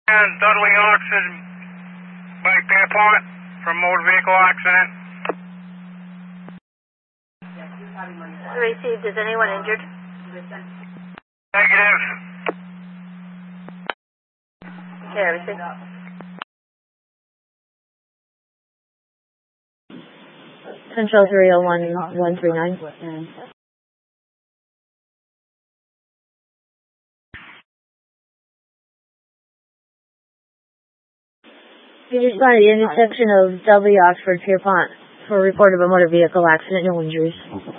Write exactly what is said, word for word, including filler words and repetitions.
And Dudley Oxford by Pierpont from motor vehicle accident. Received. Is anyone injured? Negative. Okay, I received. Central three oh one one three nine. You responded to the intersection of Dudley Oxford Pierpont for a report of a motor vehicle accident, no injuries.